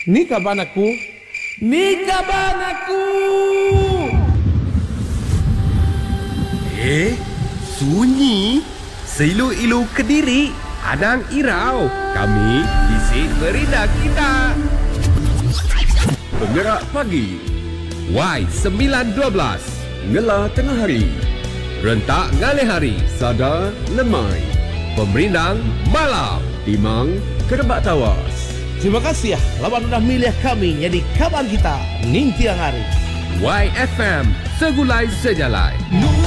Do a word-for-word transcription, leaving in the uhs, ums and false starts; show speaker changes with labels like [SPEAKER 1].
[SPEAKER 1] Ni kaban aku. Ni kaban aku.
[SPEAKER 2] Eh, sunyi. Seilu-ilu Kediri, Anang Irau. Kami isi berita kita. Penggerak pagi. Y sembilan dua belas. Ngela tengah hari. Rentak ngalih hari. Sada lemai. Pemerindang malam. Timang kerebak tawas.
[SPEAKER 1] Terima kasih ya, lawan sudah milih kami jadi kaban kita. Ning tiang hari.
[SPEAKER 2] Y F M, segulai sejalai.